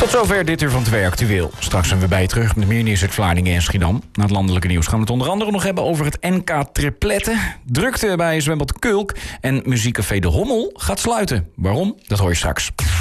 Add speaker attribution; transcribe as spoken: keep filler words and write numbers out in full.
Speaker 1: Tot zover dit uur van twee Actueel. Straks zijn we bij je terug met meer nieuws uit Vlaardingen en Schiedam. Na het landelijke nieuws gaan we het onder andere nog hebben over het N K tripletten. Drukte bij zwembad Kulk. En muziekcafé De Hommel gaat sluiten. Waarom? Dat hoor je straks.